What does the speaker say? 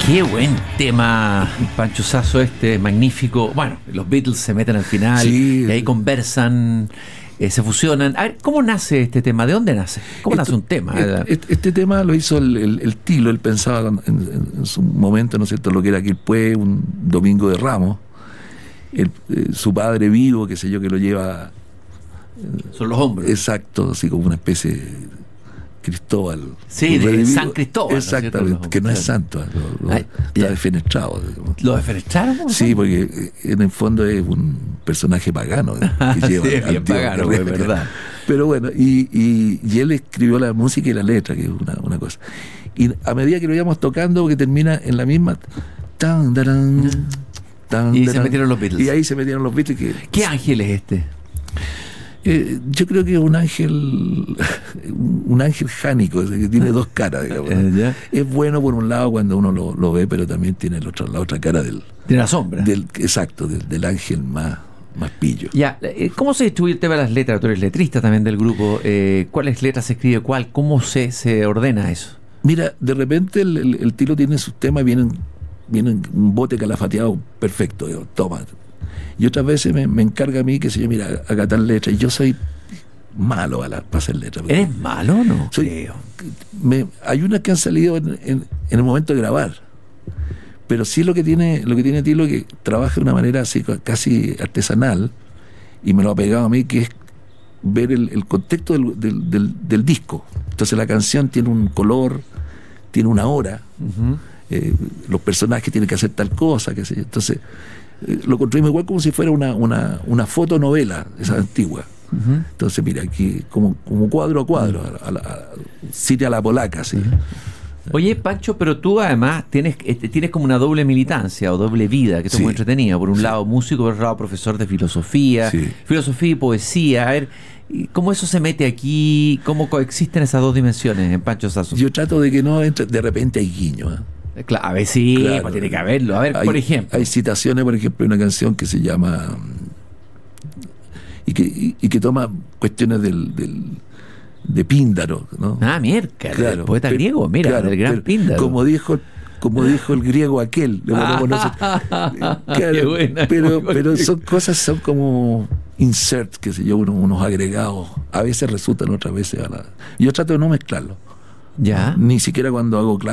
Qué buen tema, Pancho Sasso, magnífico. Bueno, los Beatles se meten al final, sí, y ahí conversan, se fusionan. A ver, ¿cómo nace este tema? ¿De dónde nace? ¿Cómo nace un tema? Este tema lo hizo el Tilo. Él pensaba en su momento, ¿no es cierto?, lo que era Quilpué, un domingo de Ramos. Su padre vivo, qué sé yo, que lo lleva son los hombres. Exacto, así como una especie de Cristóbal. Sí, de San Cristóbal. Exactamente, ¿no? Que no es santo, está defenestrado. ¿Lo defenestraron? Sí, porque en el fondo es un personaje pagano. Que lleva sí, es bien pagano, es verdad. Pero bueno, y él escribió la música y la letra, que es una cosa. Y a medida que lo íbamos tocando, que termina en la misma... Tan, darán, tan, y darán, se metieron los Beatles. Y ahí se metieron los Beatles. ¿Qué ángel es este? Yo creo que es un ángel jánico, que tiene dos caras, digamos, ¿no? Es bueno por un lado cuando uno lo ve, pero también tiene la otra cara de la sombra. Exacto, del ángel más pillo. Ya, ¿cómo se distribuye el tema de las letras? Tú eres letrista también del grupo. ¿Cuáles letras se escribe cuál? ¿Cómo se ordena eso? Mira, de repente el Tilo tiene sus temas, vienen un bote calafateado perfecto, digo, toma. Y otras veces me encarga a mí, que sé yo, mira, haga tal letra. Y yo soy malo para hacer letras. ¿Eres malo o no? Hay unas que han salido en el momento de grabar. Pero sí lo que tiene Tilo, que trabaja de una manera así casi artesanal, y me lo ha pegado a mí, que es ver el contexto del disco. Entonces la canción tiene un color, tiene una hora, los personajes tienen que hacer tal cosa, qué sé yo. Entonces lo construimos igual como si fuera una fotonovela, esa antigua. Entonces mira, aquí como cuadro a cuadro, a la polaca, ¿sí? Oye, Pancho, pero tú además tienes como una doble militancia o doble vida, que es muy entretenida. Por un lado músico, por otro lado profesor de filosofía, filosofía y poesía. A ver, ¿cómo eso se mete aquí? ¿Cómo coexisten esas dos dimensiones en Pancho Sasso? Yo trato de que no entre, de repente hay guiños, Claro, a ver, sí, claro, pues tiene que haberlo. A ver, por ejemplo. Hay citaciones, por ejemplo, hay una canción que se llama... Y que toma cuestiones de Píndaro, ¿no? Mierda, claro, el poeta griego, mira, claro, del gran Píndaro. Como dijo el griego aquel. Qué buena, pero son como insert, qué sé yo, unos agregados. A veces resultan, otras veces... Yo trato de no mezclarlo. Ya. Ni siquiera cuando hago clases